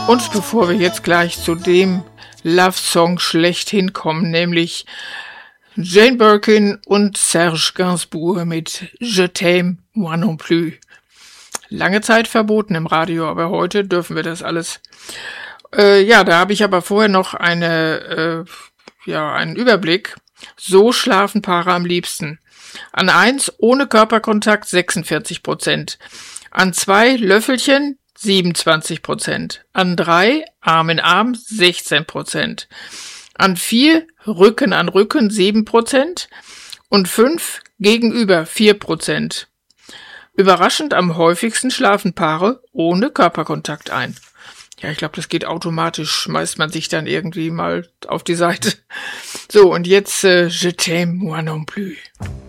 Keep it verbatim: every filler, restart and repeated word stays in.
Und bevor wir jetzt gleich zu dem Love-Song schlechthin kommen, nämlich Jane Birkin und Serge Gainsbourg mit Je t'aime, moi non plus. Lange Zeit verboten im Radio, aber heute dürfen wir das alles. Äh, ja, da habe ich aber vorher noch eine, äh, ja, einen Überblick. So schlafen Paare am liebsten. An eins ohne Körperkontakt sechsundvierzig Prozent. An zwei Löffelchen siebenundzwanzig Prozent. An drei Arm in Arm sechzehn Prozent. An vier Rücken an Rücken sieben Prozent. Und fünf gegenüber vier Prozent. Überraschend am häufigsten schlafen Paare ohne Körperkontakt ein. Ja, ich glaube, das geht automatisch, schmeißt man sich dann irgendwie mal auf die Seite. So, und jetzt äh, Je t'aime, moi non plus.